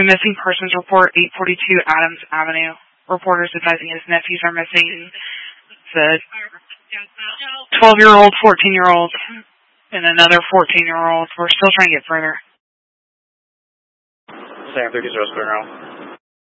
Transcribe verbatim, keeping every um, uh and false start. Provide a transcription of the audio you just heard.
Missing persons report, eight forty-two Adams Avenue. Reporters advising his nephews are missing. The twelve-year-old, fourteen-year-old, and another fourteen-year-old. We're still trying to get further. Sam thirty zero square now.